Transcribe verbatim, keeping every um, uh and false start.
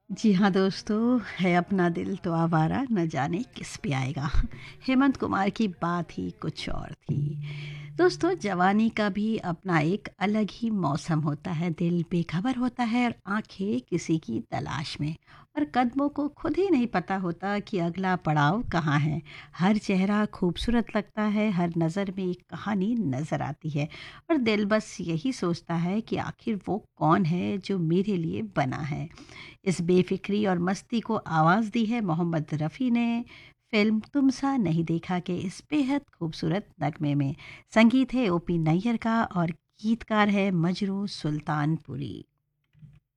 जी हाँ दोस्तों, है अपना दिल तो आवारा न जाने किस पे आएगा। हेमंत कुमार की बात ही कुछ और थी। दोस्तों, जवानी का भी अपना एक अलग ही मौसम होता है। दिल बेखबर होता है और आंखें किसी की तलाश में, और कदमों को खुद ही नहीं पता होता कि अगला पड़ाव कहाँ है। हर चेहरा खूबसूरत लगता है, हर नज़र में एक कहानी नज़र आती है, और दिल बस यही सोचता है कि आखिर वो कौन है जो मेरे लिए बना है। इस बेफ़िक्री और मस्ती को आवाज़ दी है मोहम्मद रफ़ी ने फ़िल्म तुम सा नहीं देखा के इस बेहद खूबसूरत नगमे में। संगीत है ओपी नैयर का और गीतकार है मजरू सुल्तानपुरी।